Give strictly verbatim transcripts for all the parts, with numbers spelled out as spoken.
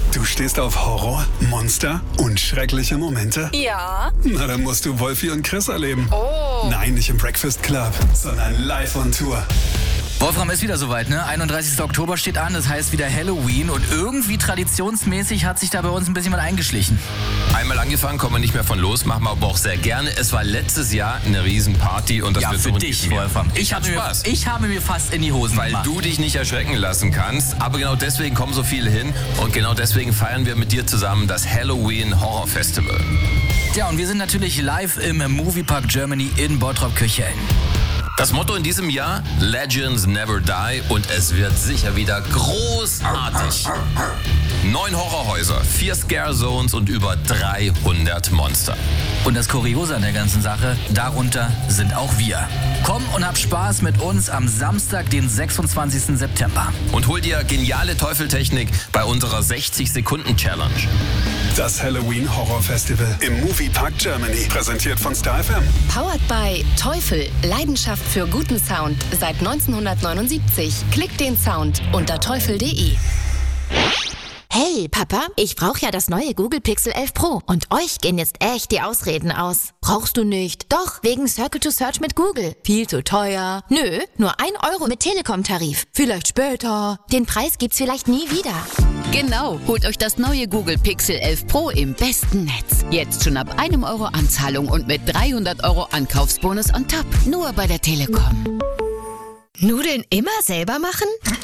Du stehst auf Horror, Monster und schreckliche Momente? Ja. Na, dann musst du Wolfi und Chris erleben. Oh. Nein, nicht im Breakfast Club, sondern live on Tour. Wolfram, ist wieder soweit, ne? einunddreißigster Oktober steht an, das heißt wieder Halloween und irgendwie traditionsmäßig hat sich da bei uns ein bisschen was eingeschlichen. Einmal angefangen, kommen wir nicht mehr von los, machen wir aber auch sehr gerne. Es war letztes Jahr eine Riesenparty und das Ja, wird für so dich, Wolfram. Ich habe, mir, ich habe mir fast in die Hosen Weil gemacht. du dich nicht erschrecken lassen kannst, aber genau deswegen kommen so viele hin und genau deswegen feiern wir mit dir zusammen das Halloween Horror Festival. Ja, und wir sind natürlich live im Moviepark Germany in Bottrop-Kirchhellen. Das Motto in diesem Jahr, Legends Never Die, und es wird sicher wieder großartig. Neun Horrorhäuser, vier Scare Zones und über dreihundert Monster. Und das Kuriose an der ganzen Sache, darunter sind auch wir. Komm und hab Spaß mit uns am Samstag, den sechsundzwanzigsten September. Und hol dir geniale Teufeltechnik bei unserer sechzig-Sekunden-Challenge. Das Halloween Horror Festival im Moviepark Germany. Präsentiert von Star F M. Powered by Teufel. Leidenschaft für guten Sound seit neunzehnhundertneunundsiebzig. Klick den Sound unter teufel punkt de. Hey, Papa, ich brauche ja das neue Google Pixel elf Pro und euch gehen jetzt echt die Ausreden aus. Brauchst du nicht? Doch, wegen Circle to Search mit Google. Viel zu teuer. Nö, nur ein Euro mit Telekom-Tarif. Vielleicht später. Den Preis gibt's vielleicht nie wieder. Genau, holt euch das neue Google Pixel elf Pro im besten Netz. Jetzt schon ab einem Euro Anzahlung und mit dreihundert Euro Ankaufsbonus on top. Nur bei der Telekom. Nudeln immer selber machen?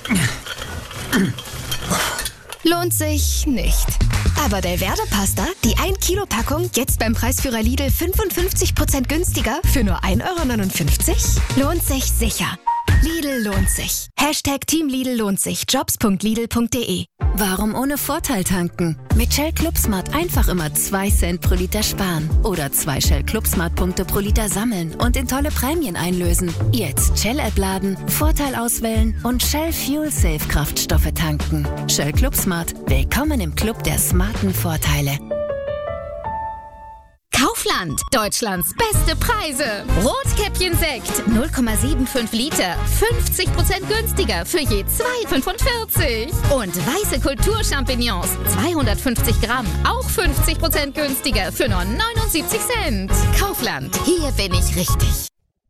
Lohnt sich nicht. Aber der Werde-Pasta, die ein Kilo Packung, jetzt beim Preisführer Lidl fünfundfünfzig Prozent günstiger für nur ein Euro neunundfünfzig? Lohnt sich sicher. Lidl lohnt sich. Hashtag Team Lidl lohnt sich. Jobs punkt lidl punkt de. Warum ohne Vorteil tanken? Mit Shell Club Smart einfach immer zwei Cent pro Liter sparen. Oder zwei Shell Club Smart Punkte pro Liter sammeln und in tolle Prämien einlösen. Jetzt Shell-App laden, Vorteil auswählen und Shell Fuel Safe Kraftstoffe tanken. Shell Club Smart. Willkommen im Club der smarten Vorteile. Kaufland, Deutschlands beste Preise. Rotkäppchen-Sekt, null Komma fünfundsiebzig Liter, fünfzig Prozent günstiger für je zwei Euro fünfundvierzig. Und weiße Kulturchampignons, zweihundertfünfzig Gramm, auch fünfzig Prozent günstiger für nur neunundsiebzig Cent. Kaufland, hier bin ich richtig.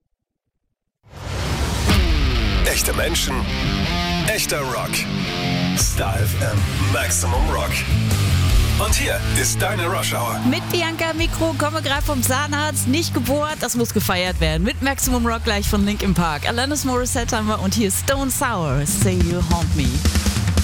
Echte Menschen, echter Rock. Star F M Maximum Rock. Und hier ist deine Rush Hour. Mit Bianca Mikro, komme gerade vom Zahnarzt, nicht gebohrt, das muss gefeiert werden. Mit Maximum Rock gleich von Linkin Park. Alanis Morissette haben wir und hier ist Stone Sour, Say You Haunt Me.